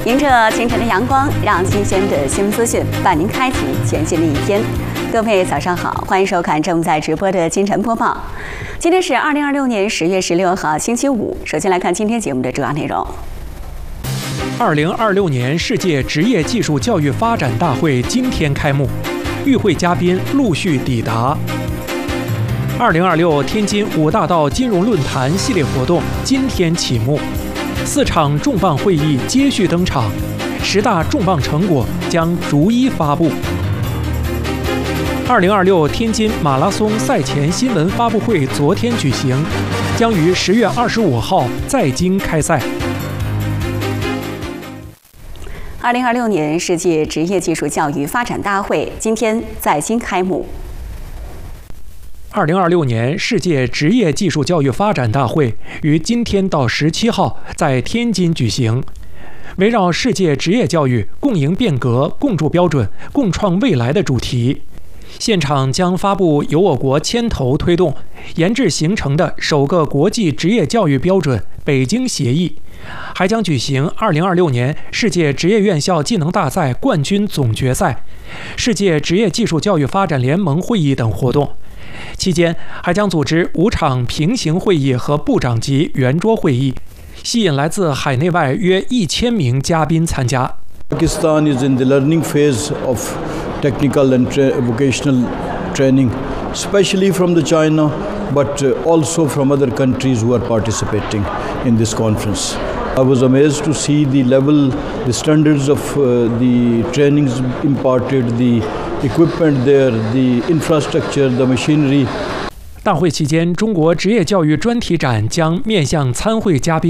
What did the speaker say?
迎着清晨的阳光，让新鲜的新闻资讯伴您开启全新的一天。各位早上好，欢迎收看正在直播的清晨播报。今天是2026年10月16号，星期五。首先来看今天节目的主要内容。 2026年世界职业技术教育发展大会今天开幕，与会嘉宾陆续抵达。2026天津五大道金融论坛系列活动今天启幕，4场重磅会议接续登场，10大重磅成果将逐一发布。2026天津马拉松赛前新闻发布会昨天举行，将于10月25号在京开赛。 2026年世界职业技术教育发展大会今天在京开幕。 2026年世界职业技术教育发展大会于今天到17号在天津举行，围绕世界职业教育共赢变革、共筑标准、共创未来的主题，现场将发布由我国牵头推动、研制形成的首个国际职业教育标准《北京协议》，还将举行2026年世界职业院校技能大赛冠军总决赛、世界职业技术教育发展联盟会议等活动。期间还将组织5场平行会议和部长级圆桌会议，吸引来自海内外约1000名嘉宾参加。 Pakistan is in the learning phase of technical and vocational training, especially from the China, but also from other countries who are participating in this conference. I was amazed to see the level, the standards of the trainings imparted, the equipment there, the infrastructure, the machinery. 大会期间，中国职业教育专题展将面向参会嘉宾